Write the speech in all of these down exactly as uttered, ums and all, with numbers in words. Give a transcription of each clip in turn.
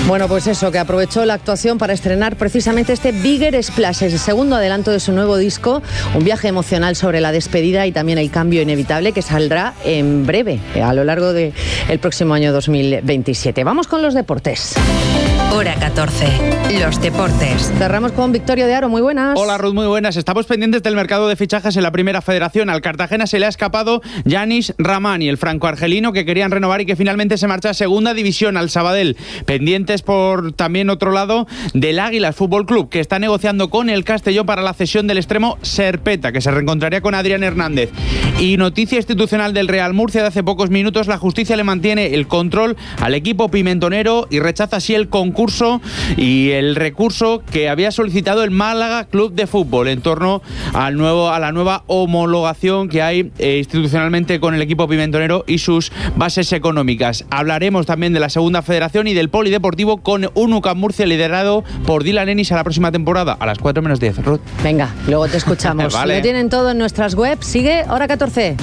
Bueno, pues eso, que aprovechó la actuación para estrenar precisamente este Bigger Splash, el segundo adelanto de su nuevo disco, un viaje emocional sobre la despedida y también el cambio inevitable que saldrá en breve, a lo largo del próximo año dos mil veintisiete. Vamos con los deportes. Hora catorce, los deportes. Cerramos con Victorio de Aro, muy buenas. Hola Ruth, muy buenas. Estamos pendientes del mercado de fichajes en la Primera Federación. Al Cartagena se le ha escapado Yanis Ramani, el franco-argelino que querían renovar y que finalmente se marcha a Segunda División, al Sabadell. Pendientes por también otro lado del Águilas Fútbol Club, que está negociando con el Castellón para la cesión del extremo Serpeta, que se reencontraría con Adrián Hernández. Y noticia institucional del Real Murcia de hace pocos minutos: la justicia le mantiene el control al equipo pimentonero y rechaza así el concurso y el recurso que había solicitado el Málaga Club de Fútbol en torno al nuevo, a la nueva homologación que hay eh, institucionalmente con el equipo pimentonero y sus bases económicas. Hablaremos también de la Segunda Federación y del polideportivo con un U C A M Murcia liderado por Dylan Ennis a la próxima temporada, a las cuatro menos diez. Ruth. Venga, luego te escuchamos. Vale. Lo tienen todo en nuestras webs. Sigue Hora catorce.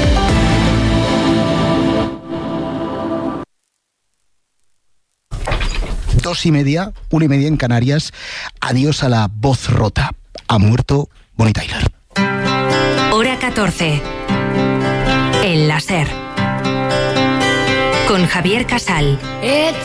Dos y media, una y media en Canarias. Adiós a la voz rota. Ha muerto Bonnie Tyler. Hora catorce. El láser. Con Javier Casal.